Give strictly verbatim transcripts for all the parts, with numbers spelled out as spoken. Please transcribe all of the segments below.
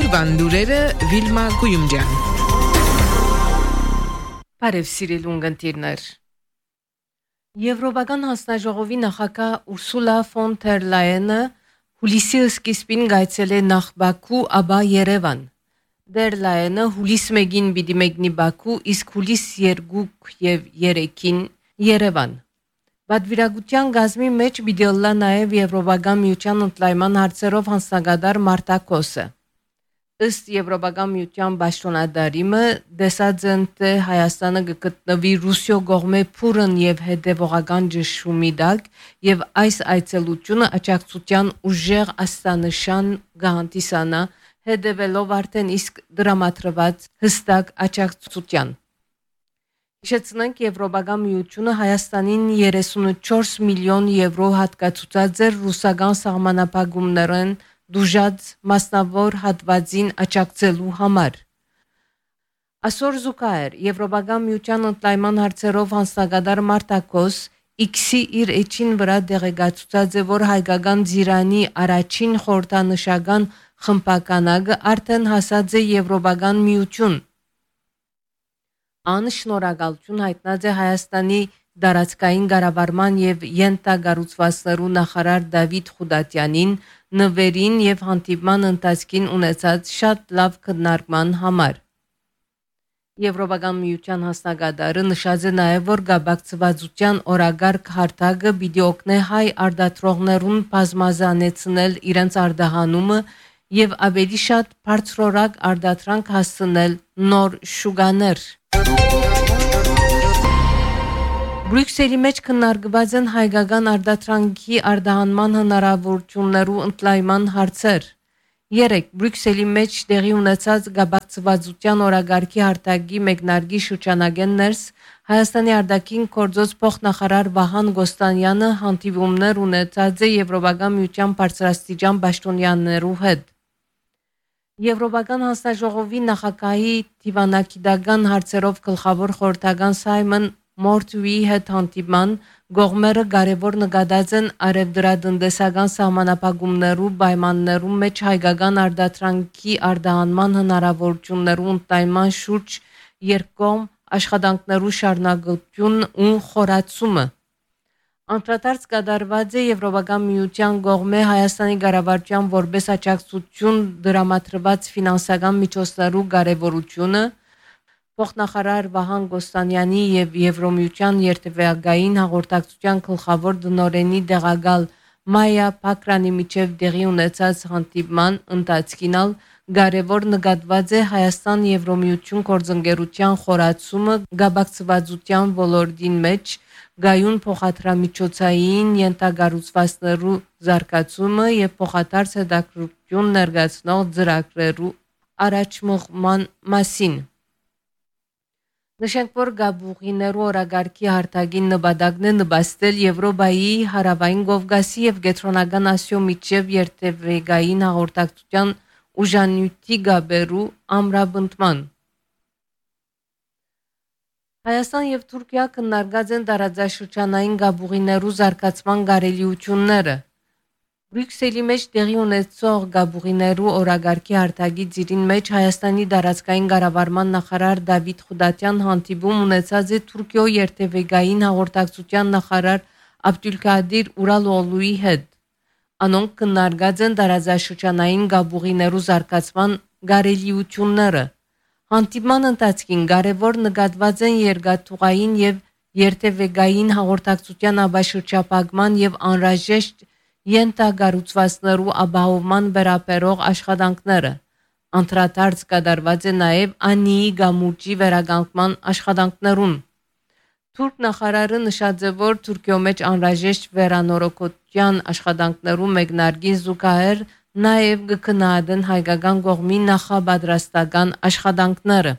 Օրվան լուրերը Վիլմա Գույումջյան։ Բարև սիրելի ունգընտիրներ։ Եվրոպական հանձնաժողովի նախագահ Ուրսուլա ֆոն դեր Լայենը հուլիսի սկիզբին գայցել է նախ Բաքու, ապա Երևան։ Դեր Լայենը հուլիս մեկին պիտի մեկնի Բաքու, իսկ հուլիս երկու եւ երեքին Երևան։ Բադվիրագության գազմի մեջ պիտի լա նաև Եվրոպական միության ընդլայնման հարցերով հանձնագետար Մարտակոսը։ Ըստ Եվրոպական միության պաշտոնատարիմը դեսած են թե Հայաստանը գտնվի Ռուսիո կողմէ փուրն եւ հետեւողական ճշումի տակ եւ այս այցելությունը աջակցության ուժեղ աստանշան գանտիսանա հետևելով արդեն իսկ դրամատրված հստակ աջակցության։ Հիշեցնենք Եվրոպական միությունը Հայաստանին երեսունչորս միլիոն եվրո հատկացուցած էր ռուսական սահմանափակումներն դուժած մասնավոր հատվածին աջակցելու համար։ Այսօր զուգահեռ Եվրոպական միության ընդլայնման հարցերով հանձնագետար Մարտակոս X-ի իր էջին վրա դեղեկացուցած է, որ հայկական Ձիրանի առաջին խորհրդանշական խմբականակը արդեն հասած է Եվրոպական միություն։ Ան շնորհակալություն հայտնած է Հայաստանի դարածքային կառավարման եւ յենթագառուցվածքներու նախարար Դավիթ Խուդատյանին նվերին եւ հանդիպման ընթացքին ունեցած շատ լավ քննարկման համար։ Եվրոպական միության հանձնագետարը նշած է նաեւ, որ գաբակցվածության օրագարկ հարթակը պիտի օգնի հայ արդատրողներուն բազմազանեցնել իրենց արդահանումը եւ ավելի շատ բարձրորակ արդատրանք հասցնել նոր շուկաներ։ Բրյուսելի մեջ քննարկված են հայկական արդատրանքի արդահանման հնարավորություններու ընդլայնման հարցեր։ Երեք Բրյուսելի մեջ տեղի ունեցած գաբակցվածության օրագարկի հարթակի մեկնարկի շրջանագեն ներս Հայաստանի արտաքին գործոց փոխնախարար Վահան Գոստանյանը հանդիպումներ ունեցած է Եվրոպական միության բարձրաստիճան պաշտոնյաներու հետ։ Եվրոպական հանձնաժողովի նախագահի դիվանագիտական հարցերով գլխավոր խորհրդական Սայմոն Մորթուի հետ հանդիպման գողմերը կարևոր նկատած են արևդրատնտեսական սահմանափակումներու պայմաններու մեջ հայկական արդատրանքի արդահանման հնարավորություններու ընդլայնման շուրջ երկկողմ աշխատանքներու շարունակություն ու խորացումը։ Անդրադարձ կատարված է Եվրոպական միության կողմէ Հայաստանի կառավարության որպես աջակցություն դրամատրված ֆինանսական միջոցներու կարևորությունը, փոխնախարար Վահան Գոստանյանի եւ Եվրոմիության երթևեկային հաղորդակցության գլխավոր դնորենի դեղակալ Մայա Փակրանի միջև տեղի ունեցած հանդիպման ընթացքին կարևոր նկատված է Հայաստան Եվրոմիություն գործընկերության խորացումը գաբակցվածության ոլորտին մեջ գայուն փոխադրամիջոցային յենթագառուցվածքներու զարգացումը եւ փոխադարձ հետաքրքրություն ներկայացնող ծրագրերու առաջմղման մասին։ Նշենք, որ գաբուղիներու օրագարկի հարթակին նպատակն է նպաստել Եվրոպայի հարավային Կովկասի եւ Կենտրոնական Ասիո միջև երթևեկային հաղորդակցության ուժանյութի գաբերու ամրապնդման։ Հայաստան եւ Թուրքիա քննարկած են տարածաշրջանային գաբուղիներու զարգացման կարելիությունները։ Բրյուսելի մեջ տեղի ունեցող գաբուղիներու օրագարկի հարթակի ծիրին մեջ Հայաստանի դարածքային կառավարման նախարար Դավիթ Խուդատյան հանդիպում ունեցած է Թուրքիո երթևեկային հաղորդակցության նախարար Աբդուլկադիր Ուրալօղլուի հետ։ Անոնք քննարկած են տարածաշրջանային գաբուղիներու զարգացման կարելիությունները։ Հանդիպման ընթացքին կարևոր նկատված են երկաթուղային եւ երթևեկային հաղորդակցության աբաշրջապակման եւ անհրաժեշտ յենթագառուցվածքներու ապահովման վերաբերող աշխատանքները։ Անդրադարձ կատարված է նաեւ Անիի գամուրջի վերականգնման աշխատանքներուն։ Թուրք նախարարը նշած է, որ Թուրքիո մեջ անհրաժեշտ վերանորոգության աշխատանքներու մեկնարկի զուգահեռ նաև կքննադեն հայկական կողմի նախապատրաստական աշխատանքները։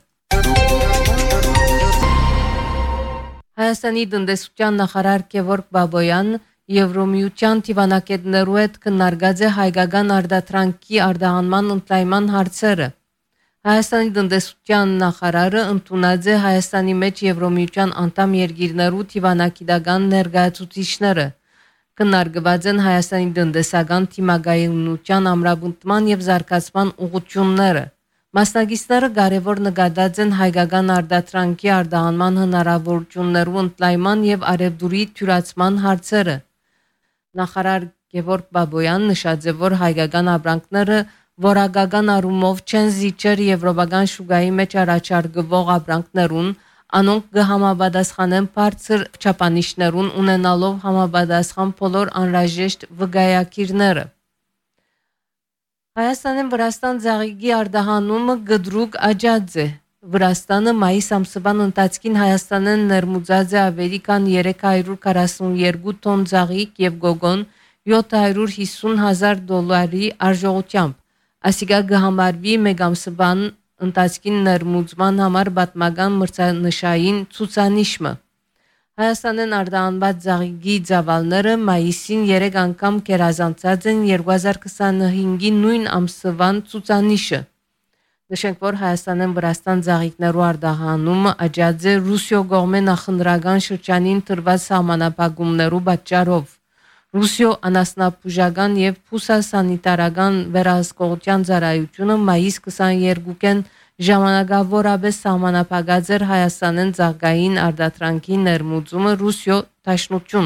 Հայաստանի տնտեսության նախարար Գևորգ Բաբոյան Եվրոմիության դիվանագետներու հետ քննարկած է հայկական արդատրանքի արդահանման ընդլայնման հարցերը։ Հայաստանի տնտեսության նախարարը ընդունած է Հայաստանի մեջ Եվրոմիության անդամ երկիրներու դիվանագիտական ներկայացուցիչները։ Քննարկված են Հայաստանի տնտեսական թիմագայունության ամրապնդման եւ զարգացման ուղղությունները։ Մասնագետները կարևոր նկատած են հայկական արտադրանքի արտահանման հնարավորություններու ընդլայնման եւ արևդուրի թյուրացման հարցերը։ Նախարար Գևորգ Բաբոյան նշած է, որ հայկական ապրանքները որակական առումով չեն զիջեր եվրոպական շուկայի մեջ առաջարկվող ապրանքներուն, անոնք կհամապատասխանեն բարձր չափանիշներուն ունենալով համապատասխան բոլոր անհրաժեշտ վկայակիրները։ Հայաստանի Վրաստան ծաղիկի արտահանումը գդրուկ աճած է։ Վրաստանը մայիս ամսվան ընթացքին Հայաստանեն ներմուծած է ավելի քան երեք հարյուր քառասունյոթ տոն ծաղիկ եւ գոգոն յոթ հարյուր հիսուն հազար դոլարի արժողությամբ։ Ասիկա կհամարվի մեկ ամսվան ընթացքին ներմուծման համար պատմական մրցանշային ցուցանիշը։ Հայաստանեն արտահանված ծաղիկի ծավալները մայիսին երեք անգամ կերազանցած են երկու հազար քսանհինգի նույն ամսվան ցուցանիշը։ Նշենք, որ Հայաստանեն Վրաստան ծաղիկներու արտահանումը աճած է Ռուսիո կողմէ նախընտրական շրջանին տրված սահմանափակումներու պատճառով։ Ռուսիո անասնաբուժական եւ փուսասանիտարական վերահսկողության ծառայությունը մայիս քսաներկուին ժամանակավորապես սահմանափակած էր Հայաստանեն ծաղկային արտադրանքի ներմուծումը Ռուսիո դաշնություն։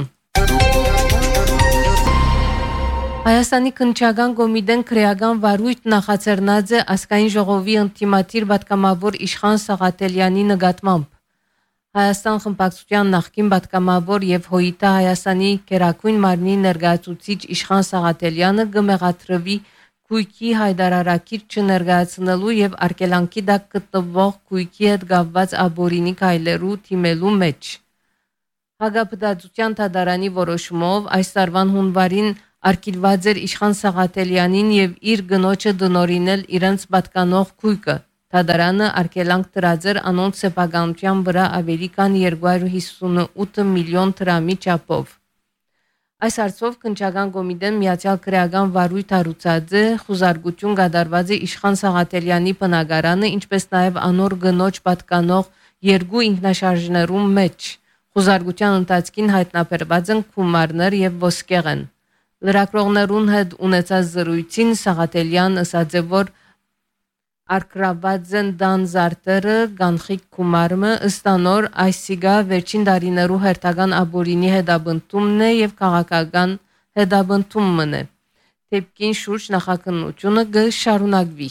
Հայաստանի քննչական կոմիտեն քրեական վարույթ նախաձեռնած է ազգային ժողովի ինտիմատիր պատգամավոր Իշխան Սաղաթելյանի նկատմամբ։ Հայաստան խմբակցության նախկին պատգամավոր եւ Հոյիտա Հայաստանի Գերագույն մարմնի ներկայացուցիչ Իշխան Սաղաթելյանը կմեղադրվի Քույքի հայդարարակիր չներկայացնելու եւ արգելանքի տակ գտնվող Քույքի հետ կապված աբորինի քայլերու թիմելու մեջ։ Հագապտածության թադարանի որոշումով այս տարվան հունվարին արգելված էր Իշխան Սաղաթելյանին եւ իր գնոջը դնորինել իրենց պատկանող քույկը։ Թադարանը արգելանք դրած էր անոնց սեփականության վրա ավելի քան երկու հարյուր հիսունութ միլիոն դրամի չափով։ Այս հարցով քննչական կոմիտեն միացյալ քրեական վարույթ հարուցած է, խուզարկություն կատարված է Իշխան Սաղաթելյանի բնակարանը, ինչպես նաև անոր գնոջ պատկանող երկու ինքնաշարժներում մեջ։ Խուզարկության ընթացքին հայտնաբերված են գումարներ եւ ոսկեղեն։ Լրագրողներուն հետ ունեցած զրույցին Սաղաթելյան ասաց է, որ արկրաբած են դան զարտերը գանխիկ գումարը ըստ անոր այսիգա վերջին տարիներու հերթական աբորինի հետաբնտումն է եւ քաղաքական հետաբնտումն է։ Թեպքին շուրջ նախաքննությունը կշարունակվի։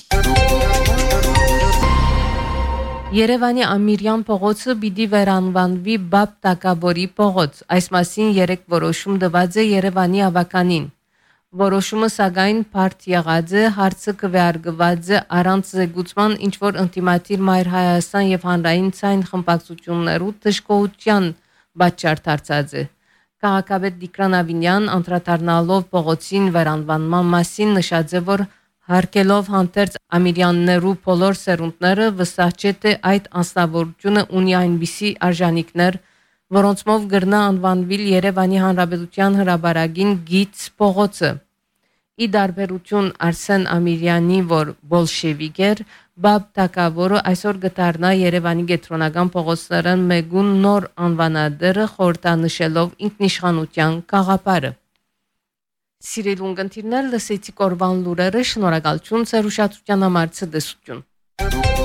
Երևանի Ամիրյան փողոցը պիտի վերանվանվի Բաբ Տակաբորի փողոց։ Այս մասին երեք որոշում տված է Երևանի ավականին։ Որոշումը սակայն բարդ եղած է, հարցը քվեարկված է առանց զեկուցման, ինչ որ ինտիմատիր Մայր Հայաստան եւ հանրային ցայն խմբակցություններու դժգոհության պատճառ դարձած է։ Քաղաքապետ Տիգրան Ավինյան անդրադառնալով փողոցին վերանվանման մասին նշած է, որ հարկելով հանդերձ ամիրյաններու բոլոր սերունդները վստահ չէ, թե այդ անձնավորությունը ունի այնպիսի արժանինքներ, որոնցմով գրնա անվանվել Երևանի Հանրապետության հրապարակին գից փողոցը։ Ի դարբերություն Արսեն Ամիրյանի, որ բոլշևիկ էր, Բաբ Տակաբորը այսօր գտարնա Երևանի կենտրոնական փողոցներն մեգուն նոր անվանադերը խորհրդանշելով ինքնիշխանության գաղափարը։ Սիրելի ունկնդիրներ, լսեցիք օրվան լուրերը, շնորհակալություն ձեր ուշադրության համար, ցտեսություն։